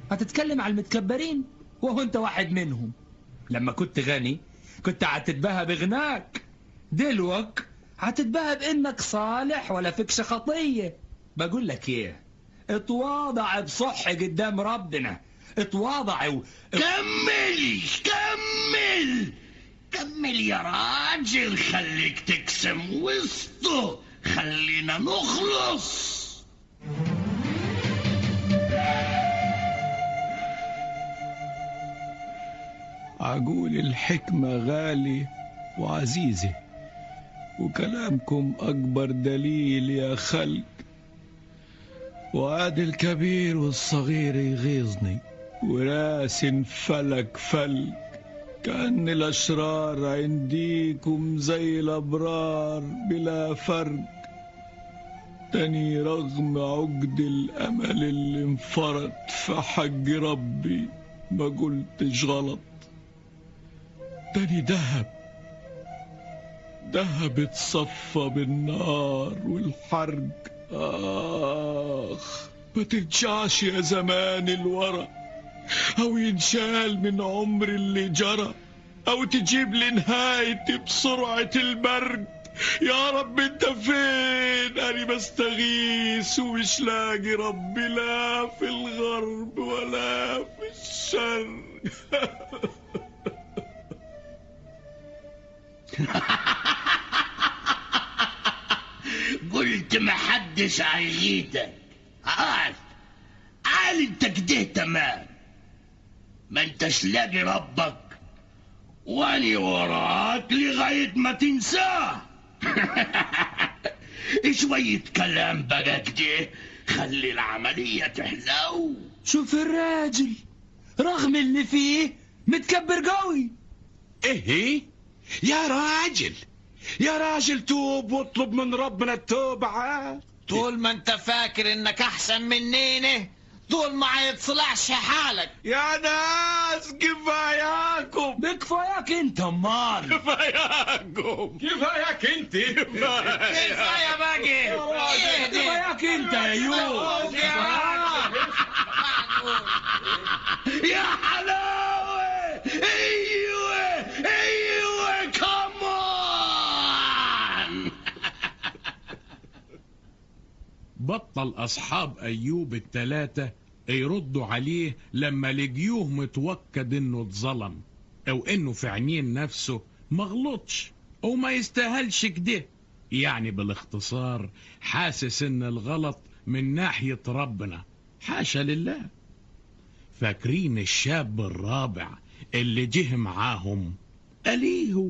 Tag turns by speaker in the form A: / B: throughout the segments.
A: هتتكلم على المتكبرين وهو انت واحد منهم. لما كنت غني كنت هتتباهى بغناك، دلوك هتتباهى بانك صالح ولا فيكش خطية. بقول لك ايه، اتواضع بصح قدام ربنا، اتواضع
B: كمل كمل كمل يا راجل، خليك تقسم وسطه، خلينا نخلص.
C: عقول الحكمة غالي وعزيزة، وكلامكم أكبر دليل يا خلق. وعاد الكبير والصغير يغيظني، وراس فلك فلك، كأن الأشرار عنديكم زي الأبرار بلا فرق. تاني رغم عقد الأمل اللي انفرط في حق ربي ما قلتش غلط. تاني دهب اتصفى بالنار والحرق. ما ترجعش يا زمان الورا، أو ينشال من عمر اللي جرى، أو تجيب لي نهايتي بسرعة البرد. يا رب انت فين؟ أنا بستغيث ومش لاقي ربي، لا في الغرب ولا في الشرق.
B: قلت محدش هيغيتك. عال انت كده تمام، ما انتش لاقي ربك، واني وراك لغاية ما تنساه. شوية كلام بقى كده، خلي العملية تحلو.
A: شوف الراجل رغم اللي فيه متكبر قوي.
D: ايه يا راجل توب واطلب من ربنا التوبة.
E: طول ما انت فاكر انك احسن منينه، طول ما هيتصلحش حالك.
D: يا ناس كفاياكم،
A: بكفاياك انت امال.
D: كفاياك انت.
E: كفايه باقي.
A: كفاياك انت يا يوسف.
B: يا حلاوة، ايوه كمان.
F: بطل أصحاب أيوب التلاتة يردوا عليه لما لقيوه متوكد إنه اتظلم، أو إنه في عينين نفسه مغلطش وما يستاهلش كده. يعني بالاختصار حاسس إن الغلط من ناحية ربنا، حاشا لله. فاكرين الشاب الرابع اللي جه معاهم أليهو؟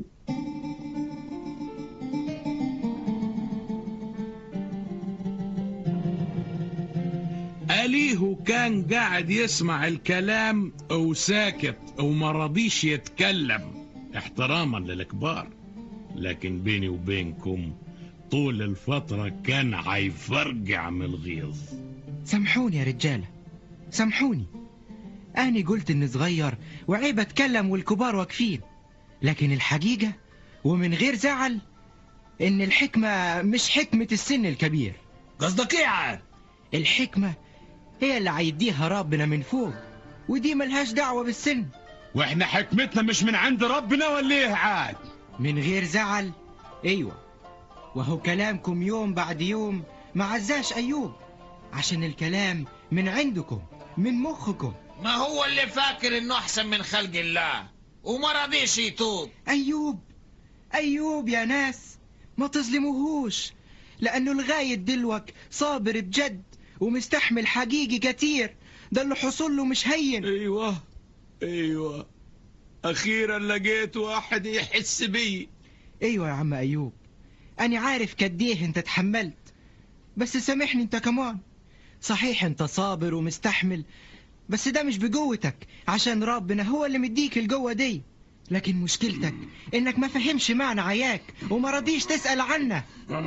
F: أليهو كان قاعد يسمع الكلام وساكت وما رضيش يتكلم احتراما للكبار. لكن بيني وبينكم طول الفترة كان هيفرجع من الغيظ.
G: سامحوني يا رجالة، سامحوني. أنا قلت إني صغير وعيب أتكلم والكبار واقفين، لكن الحقيقة ومن غير زعل إن الحكمة مش حكمة السن الكبير.
A: قصدك إيه عاد؟
G: الحكمة هي اللي عيديها ربنا من فوق، ودي ملهاش دعوة بالسن.
D: واحنا حكمتنا مش من عند ربنا ولا ايه عاد؟
G: من غير زعل، ايوه. وهو كلامكم يوم بعد يوم ما عزاش ايوب، عشان الكلام من عندكم من مخكم.
E: ما هو اللي فاكر انه احسن من خلق الله وما رضيش يتوب.
G: ايوب يا ناس ما تظلموهوش، لانه لغاية دلوك صابر بجد ومستحمل حقيقي كتير. ده اللي حصل له مش هين.
C: ايوه اخيرا لقيت واحد يحس بي.
G: ايوه يا عم ايوب، انا عارف كديه انت تحملت، بس سامحني انت كمان. صحيح انت صابر ومستحمل، بس ده مش بقوتك، عشان ربنا هو اللي مديك القوة دي. لكن مشكلتك انك ما فهمش معنى عياك وما رضيش تسأل عنه.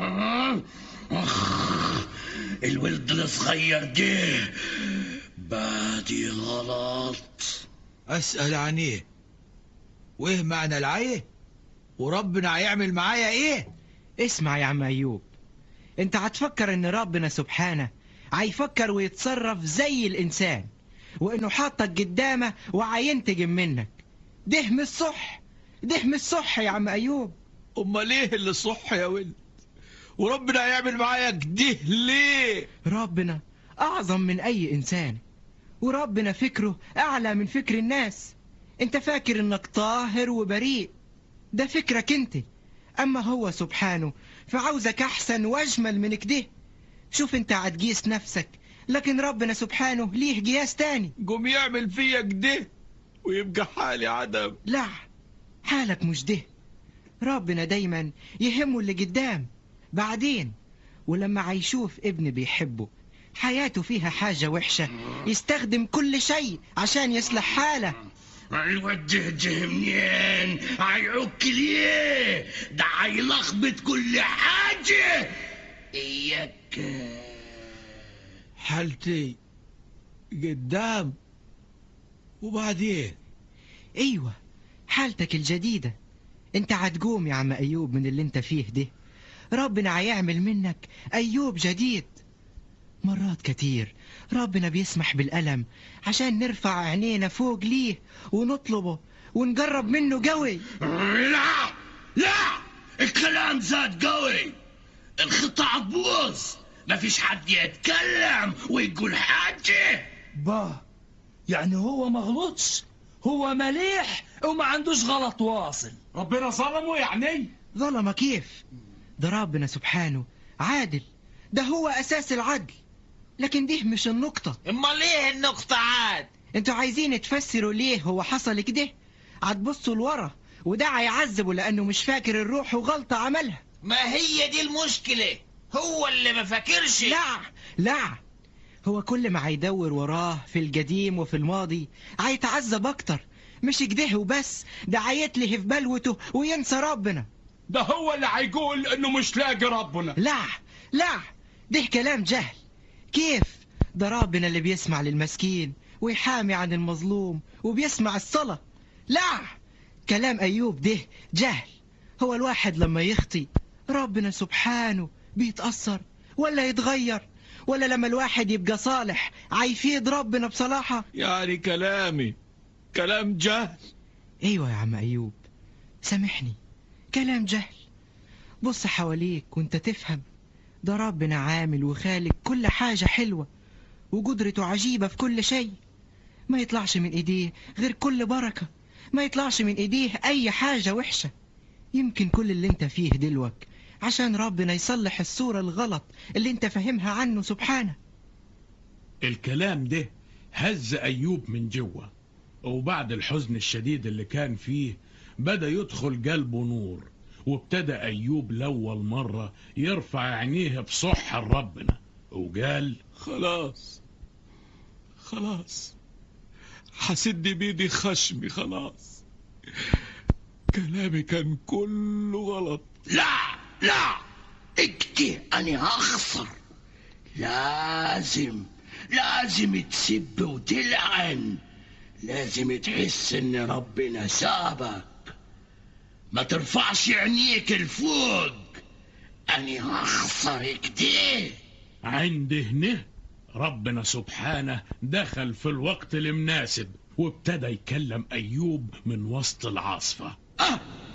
B: الولد الصغير ده بادي غلط.
H: أسأل عن إيه؟ وإيه معنى العيه؟ وربنا هيعمل معايا إيه؟
G: اسمع يا عم أيوب، أنت هتفكر إن ربنا سبحانه هيفكر ويتصرف زي الإنسان، وإنه حاطك قدامه وعينتجم منك. ده مش صح، ده مش صح يا عم أيوب.
C: امال ايه اللي صح يا ولد؟ وربنا هيعمل معايا كده ليه؟
G: ربنا أعظم من أي إنسان، وربنا فكره أعلى من فكر الناس. أنت فاكر إنك طاهر وبريء، ده فكرك أنت، أما هو سبحانه فعاوزك أحسن وأجمل من كده. شوف أنت هتقيس نفسك، لكن ربنا سبحانه ليه قياس تاني.
C: قوم يعمل فيا كده ويبقى حالي عدم.
G: لا، حالك مش ده. ربنا دايما يهمه اللي قدام بعدين، ولما هيشوف ابن بيحبه حياته فيها حاجة وحشة يستخدم كل شيء عشان يصلح حاله.
B: هيوجه منين؟ هيعك ليه؟ ده هيلخبط كل حاجة. إياك
C: حالتي قدام وبعدين.
G: ايوه، حالتك الجديدة. انت هتقوم يا عم ايوب من اللي انت فيه ده. ربنا هيعمل منك ايوب جديد. مرات كتير ربنا بيسمح بالألم عشان نرفع عينينا فوق ليه ونطلبه ونقرب منه قوي.
B: لا لا، الكلام زاد قوي، الخطة عبوظ، مفيش حد يتكلم ويقول حاجة.
A: با يعني هو ما غلطش، هو مليح وما عندوش غلط واصل.
D: ربنا ظلمه يعني؟
G: ظلمة كيف؟ ده ربنا سبحانه عادل، ده هو أساس العدل. لكن دي مش النقطة.
E: امال ايه النقطة عاد؟
G: انتوا عايزين تفسروا ليه هو حصل كده؟ هتبصوا لورا وده هيعذبه لأنه مش فاكر الروح وغلطة عملها.
E: ما هي دي المشكلة، هو اللي ما فاكرش.
G: لا، هو كل ما هيدور وراه في القديم وفي الماضي هيتعذب أكتر. مش كده وبس، ده هيتلهي في بلوته وينسى ربنا.
D: ده هو اللي هيقول انه مش لاقي ربنا.
G: لا، ده كلام جهل. كيف؟ ده ربنا اللي بيسمع للمسكين ويحامي عن المظلوم وبيسمع الصلاة. لا، كلام أيوب ده جهل. هو الواحد لما يخطي ربنا سبحانه بيتأثر ولا يتغير؟ ولا لما الواحد يبقى صالح عيفيد ربنا بصلاحة؟
C: يعني كلامي كلام جهل؟
G: ايوه يا عم أيوب، سامحني، كلام جهل. بص حواليك وانت تفهم. ده ربنا عامل وخالق كل حاجة حلوة، وقدرته عجيبة في كل شيء. ما يطلعش من ايديه غير كل بركة، ما يطلعش من ايديه اي حاجة وحشة. يمكن كل اللي انت فيه دلوك عشان ربنا يصلح الصورة الغلط اللي انت فاهمها عنه سبحانه.
F: الكلام ده هز أيوب من جوه، وبعد الحزن الشديد اللي كان فيه بدأ يدخل قلبه نور، وابتدى أيوب لأول مرة يرفع عينيه بصح لربنا وقال:
C: خلاص حسد بيدي خشمي، خلاص كلامي كان كله غلط.
B: لا اكتي أنا هخسر. لازم تسب وتلعن، لازم تحس ان ربنا سابك، ما ترفعش عينيك لفوق. أنا هخسر كده.
F: عند هنا ربنا سبحانه دخل في الوقت المناسب، وابتدى يكلم أيوب من وسط العاصفة.